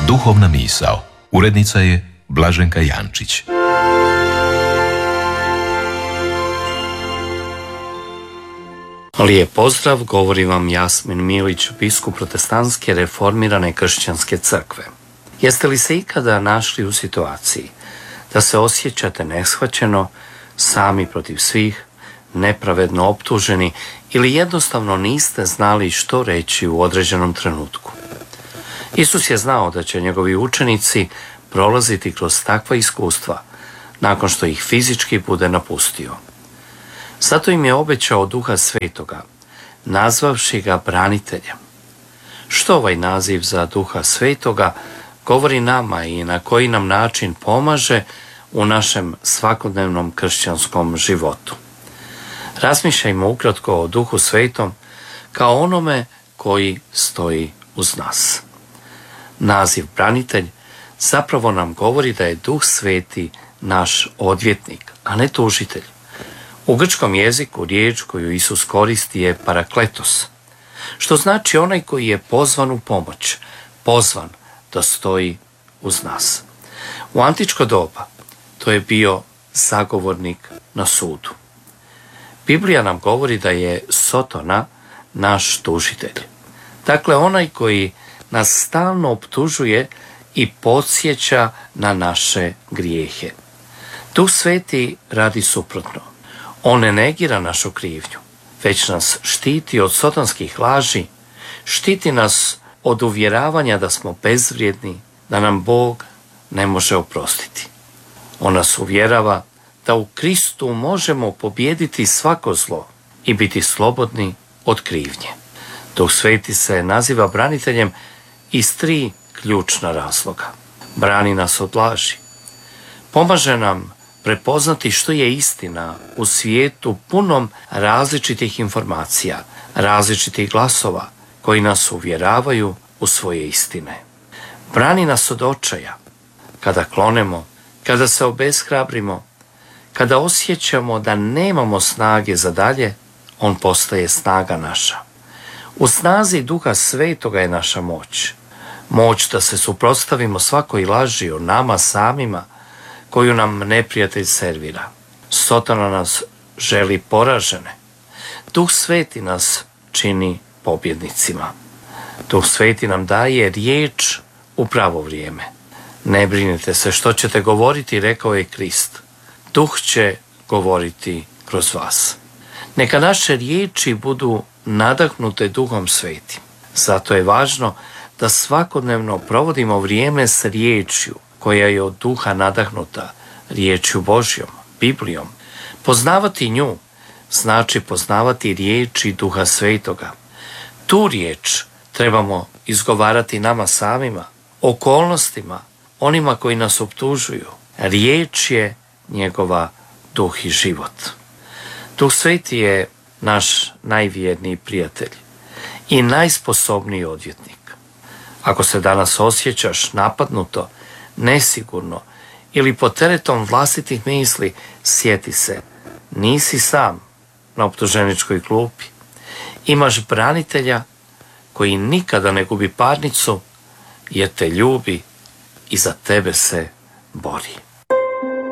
Duhovna misao. Urednica je Blaženka Jančić. Lijep pozdrav, govori vam Jasmin Milić, biskup Protestantske reformirane kršćanske crkve. Jeste li se ikada našli u situaciji da se osjećate neshvaćeno, sami protiv svih, nepravedno optuženi ili jednostavno niste znali što reći u određenom trenutku? Isus je znao da će njegovi učenici prolaziti kroz takva iskustva nakon što ih fizički bude napustio. Zato im je obećao Duha Svetoga, nazvavši ga braniteljem. Što ovaj naziv za Duha Svetoga govori nama i na koji nam način pomaže u našem svakodnevnom kršćanskom životu? Razmišljajmo ukratko o Duhu Svetom kao onome koji stoji uz nas. Naziv branitelj zapravo nam govori da je Duh Sveti naš odvjetnik, a ne tužitelj. U grčkom jeziku riječ koju Isus koristi je parakletos, što znači onaj koji je pozvan u pomoć, pozvan da stoji uz nas. U antičko doba to je bio zagovornik na sudu. Biblija nam govori da je Sotona naš tužitelj. Dakle, onaj koji nas stalno optužuje i podsjeća na naše grijehe. Duh Sveti radi suprotno. On ne negira našu krivnju, već nas štiti od sotonskih laži, štiti nas od uvjeravanja da smo bezvrijedni, da nam Bog ne može oprostiti. On nas uvjerava da u Kristu možemo pobijediti svako zlo i biti slobodni od krivnje. Duh Sveti se naziva braniteljem iz 3 ključna razloga. Brani nas od laži. Pomaže nam prepoznati što je istina u svijetu punom različitih informacija, različitih glasova koji nas uvjeravaju u svoje istine. Brani nas od očaja. Kada klonemo, kada se obeshrabrimo, kada osjećamo da nemamo snage za dalje, on postaje snaga naša. U snazi Duha Svetoga je naša moć. Moć da se suprotstavimo svakoj laži o nama samima koju nam neprijatelj servira. Sotona nas želi poražene. Duh Sveti nas čini pobjednicima. Duh Sveti nam daje riječ u pravo vrijeme. Ne brinite se što ćete govoriti, rekao je Krist. Duh će govoriti kroz vas. Neka naše riječi budu nadahnute Duhom Svetim. Zato je važno da svakodnevno provodimo vrijeme s riječju koja je od Duha nadahnuta, riječju Božjom, Biblijom. Poznavati nju znači poznavati riječi Duha Svetoga. Tu riječ trebamo izgovarati nama samima, okolnostima, onima koji nas optužuju. Riječ je njegova duh i život. Duh Sveti je naš najvjerniji prijatelj i najsposobniji odvjetnik. Ako se danas osjećaš napadnuto, nesigurno ili pod teretom vlastitih misli, sjeti se, nisi sam na optuženičkoj klupi. Imaš branitelja koji nikada ne gubi parnicu jer te ljubi i za tebe se bori.